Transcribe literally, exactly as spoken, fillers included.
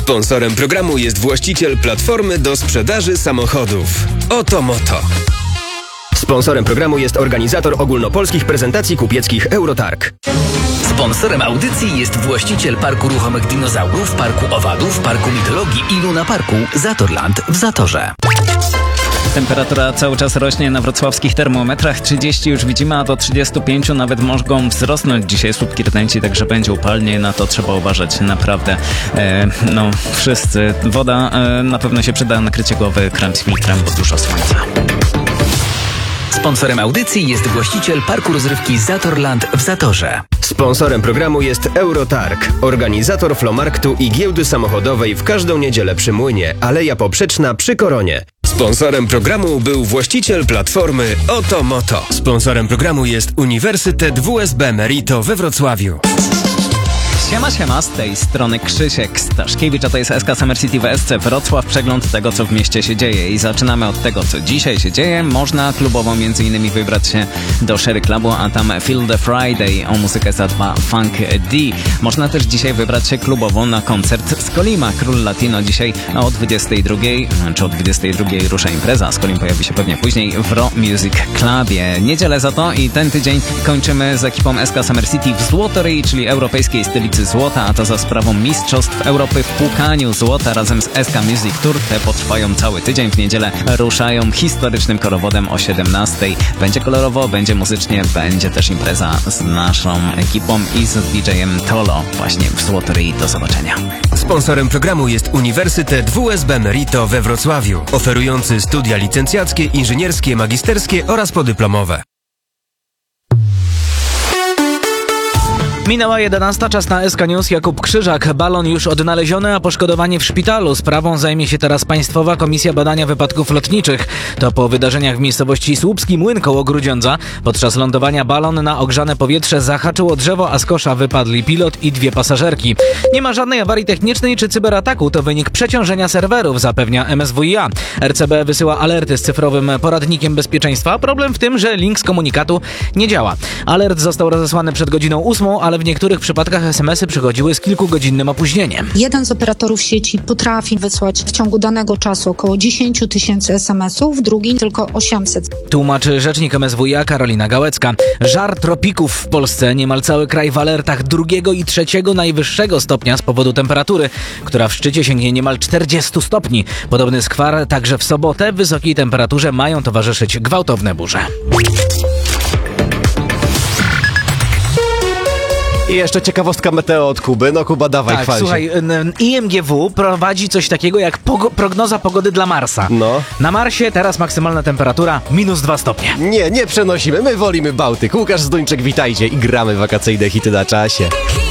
Sponsorem programu jest właściciel platformy do sprzedaży samochodów Oto Moto. Sponsorem programu jest organizator ogólnopolskich prezentacji kupieckich Eurotarg. Sponsorem audycji jest właściciel Parku Ruchomych Dinozaurów, Parku Owadów, Parku Mitologii i Luna Parku Zatorland w Zatorze. Temperatura cały czas rośnie na wrocławskich termometrach. trzydzieści już widzimy, a do trzydziestu pięciu nawet mogą wzrosnąć dzisiaj słupki rtęci, także będzie upalnie. Na to trzeba uważać naprawdę. E, no, wszyscy. Woda e, na pewno się przyda, nakrycie głowy krem z filtrem, bo dużo słońca. Sponsorem audycji jest właściciel Parku Rozrywki Zatorland w Zatorze. Sponsorem programu jest Eurotarg, organizator flomarktu i giełdy samochodowej w każdą niedzielę przy Młynie, Aleja Poprzeczna przy Koronie. Sponsorem programu był właściciel platformy Oto Moto. Sponsorem programu jest Uniwersytet W S B Merito we Wrocławiu. Siema, siema, z tej strony Krzysiek Staszkiewicz, a to jest S K Summer City w S C Wrocław, przegląd tego, co w mieście się dzieje. I zaczynamy od tego, co dzisiaj się dzieje. Można klubowo między innymi wybrać się do Sherry Clubu, a tam Feel the Friday, o muzykę zadba Funk D. Można też dzisiaj wybrać się klubowo na koncert Skolima, Król Latino. Dzisiaj o dwudziestej drugiej, czy o dwudziestej drugiej rusza impreza. Skolim pojawi się pewnie później w Raw Music Clubie. Niedzielę za to i ten tydzień kończymy z ekipą S K Summer City w Złotoryi, czyli europejskiej stolicy złota, a to za sprawą Mistrzostw Europy w płukaniu złota razem z S K Music Tour. Te potrwają cały tydzień. W niedzielę ruszają historycznym korowodem o siedemnastej. Będzie kolorowo, będzie muzycznie, będzie też impreza z naszą ekipą i z D J-em Tolo właśnie w Złotoryi. Do zobaczenia. Sponsorem programu jest Uniwersytet W S B Merito we Wrocławiu, oferujący studia licencjackie, inżynierskie, magisterskie oraz podyplomowe. Minęła jedenasta, czas na S K News. Jakub Krzyżak. Balon już odnaleziony, a poszkodowani w szpitalu. Sprawą zajmie się teraz Państwowa Komisja Badania Wypadków Lotniczych. To po wydarzeniach w miejscowości Słupski Młyn koło Grudziądza. Podczas lądowania balon na ogrzane powietrze zahaczyło drzewo, a z kosza wypadli pilot i dwie pasażerki. Nie ma żadnej awarii technicznej czy cyberataku. To wynik przeciążenia serwerów, zapewnia M S W i A. R C B wysyła alerty z cyfrowym poradnikiem bezpieczeństwa. Problem w tym, że link z komunikatu nie działa. Alert został rozesłany przed godziną ósmą, ale w niektórych przypadkach es em esy przychodziły z kilkugodzinnym opóźnieniem. Jeden z operatorów sieci potrafi wysłać w ciągu danego czasu około dziesięć tysięcy es em esów, drugi tylko osiemset. Tłumaczy rzecznik M S W i A Karolina Gałecka. Żar tropików w Polsce. Niemal cały kraj w alertach drugiego i trzeciego najwyższego stopnia z powodu temperatury, która w szczycie sięgnie niemal czterdziestu stopni. Podobny skwar także w sobotę. Wysokiej temperaturze mają towarzyszyć gwałtowne burze. I jeszcze ciekawostka meteo od Kuby. No Kuba, dawaj, tak, chwal słuchaj, I M G W prowadzi coś takiego jak pogo- prognoza pogody dla Marsa. No. Na Marsie teraz maksymalna temperatura minus dwa stopnie. Nie, nie przenosimy. My wolimy Bałtyk. Łukasz Zduńczyk, witajcie i gramy wakacyjne hity na czasie.